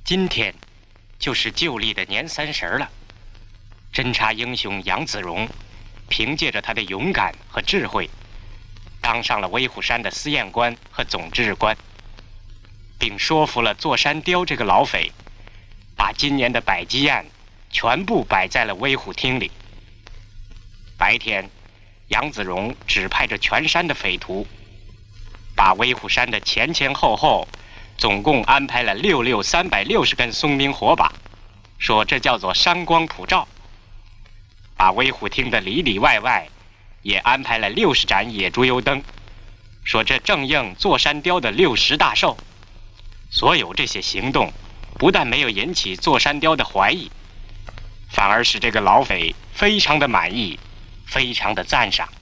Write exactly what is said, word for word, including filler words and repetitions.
今天就是旧历的年三十了。侦察英雄杨子荣凭借着他的勇敢和智慧，当上了威虎山的司验官和总值日官，并说服了座山雕这个老匪，把今年的百鸡案全部摆在了威虎厅里。白天，杨子荣指派着全山的匪徒，把威虎山的前前后后总共安排了六六三百六十根松明火把，说这叫做山光普照。把威虎厅的里里外外也安排了六十盏野猪油灯，说这正应座山雕的六十大寿。所有这些行动不但没有引起座山雕的怀疑，反而使这个老匪非常的满意，非常的赞赏。